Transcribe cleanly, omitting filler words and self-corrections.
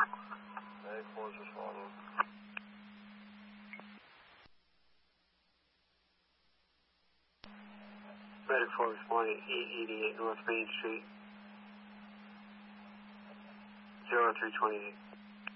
Medic 4 is responding. Medic 4 responding, 888 North Main Street, 0328.